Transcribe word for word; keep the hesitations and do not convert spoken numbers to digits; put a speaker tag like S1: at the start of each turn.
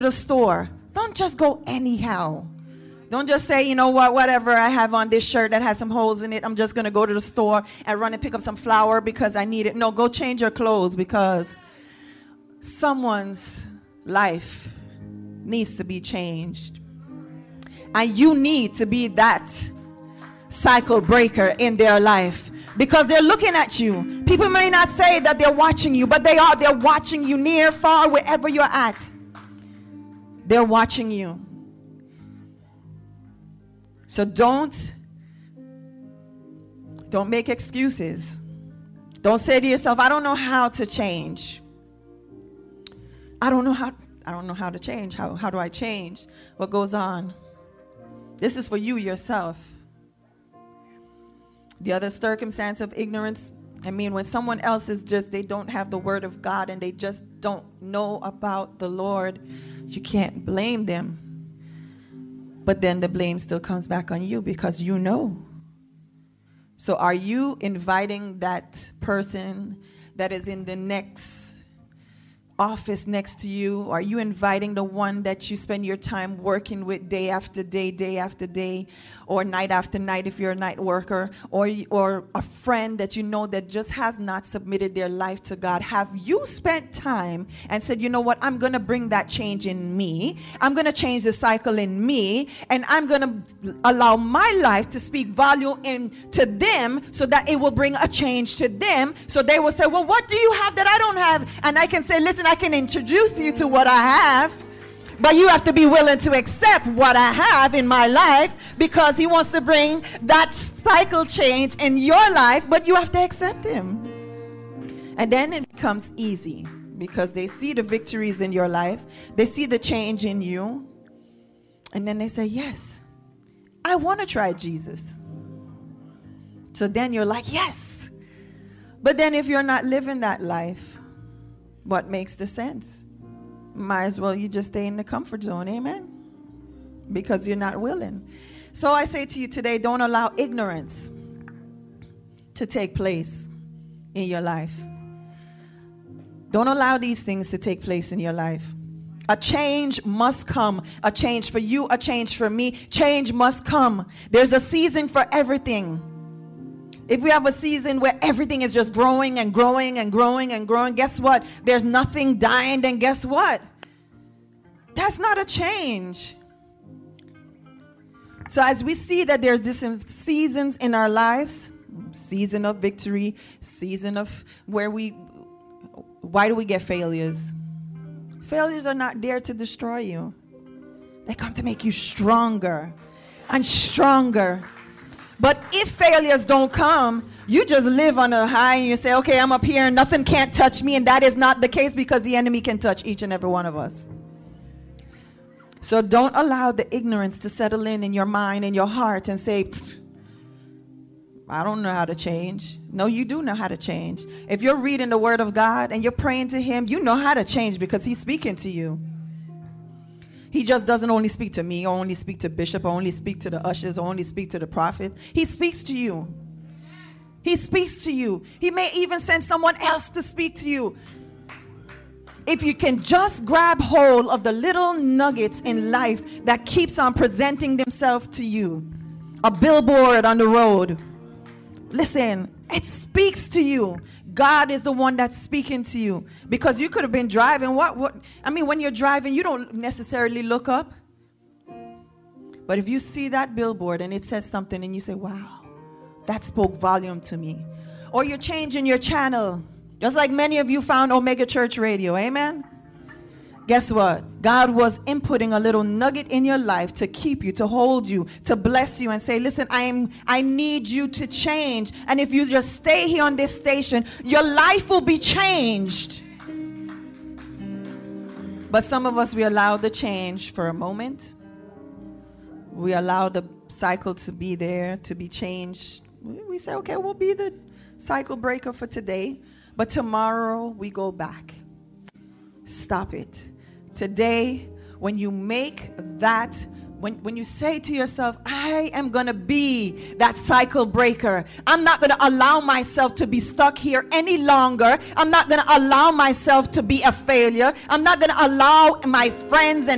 S1: the store, don't just go anyhow. Don't just say, you know what, whatever I have on this shirt that has some holes in it, I'm just going to go to the store and run and pick up some flour because I need it. No, go change your clothes because someone's life needs to be changed. And you need to be that cycle breaker in their life because they're looking at you. People may not say that they're watching you, but they are. They're watching you near, far, wherever you're at. They're watching you. So don't, don't make excuses. Don't say to yourself, I don't know how to change. I don't know how, I don't know how to change. How, how do I change? What goes on? This is for you yourself. The other circumstance of ignorance, I mean, when someone else is just, they don't have the word of God and they just don't know about the Lord, you can't blame them. But then the blame still comes back on you because you know. So are you inviting that person that is in the next office next to you? Are you inviting the one that you spend your time working with day after day, day after day, or night after night if you're a night worker, or or a friend that you know that just has not submitted their life to God? Have you spent time and said, you know what, I'm going to bring that change in me. I'm going to change the cycle in me, and I'm going to allow my life to speak volume into them so that it will bring a change to them. So they will say, well, what do you have that I don't have? And I can say, listen, I can introduce you to what I have, but you have to be willing to accept what I have in my life because he wants to bring that cycle change in your life, but you have to accept him. And then it becomes easy because they see the victories in your life. They see the change in you. And then they say, yes, I want to try Jesus. So then you're like, yes. But then if you're not living that life, what makes the sense? Might as well you just stay in the comfort zone, amen? Because you're not willing. So I say to you today, don't allow ignorance to take place in your life. Don't allow these things to take place in your life. A change must come. A change for you, a change for me. Change must come. There's a season for everything. If we have a season where everything is just growing and growing and growing and growing, guess what? There's nothing dying, then guess what? That's not a change. So as we see that there's different seasons in our lives, season of victory, season of where we, why do we get failures? Failures are not there to destroy you. They come to make you stronger and stronger. But if failures don't come, you just live on a high and you say, okay, I'm up here and nothing can't touch me. And that is not the case because the enemy can touch each and every one of us. So don't allow the ignorance to settle in in your mind and your heart and say, I don't know how to change. No, you do know how to change. If you're reading the word of God and you're praying to him, you know how to change because he's speaking to you. He just doesn't only speak to me or only speak to Bishop or only speak to the ushers or only speak to the prophet. He speaks to you. He speaks to you. He may even send someone else to speak to you. If you can just grab hold of the little nuggets in life that keeps on presenting themselves to you. A billboard on the road. Listen, it speaks to you. God is the one that's speaking to you. Because you could have been driving. What? What? I mean, when you're driving, you don't necessarily look up. But if you see that billboard and it says something and you say, wow, that spoke volume to me. Or you're changing your channel. Just like many of you found Omega Church Radio. Amen? Guess what? God was inputting a little nugget in your life to keep you, to hold you, to bless you and say, listen, I am, I need you to change. And if you just stay here on this station, your life will be changed. But some of us, we allow the change for a moment. We allow the cycle to be there, to be changed. We say, okay, we'll be the cycle breaker for today. But tomorrow we go back. Stop it. Today, when you make that, when, when you say to yourself, I am going to be that cycle breaker. I'm not going to allow myself to be stuck here any longer. I'm not going to allow myself to be a failure. I'm not going to allow my friends and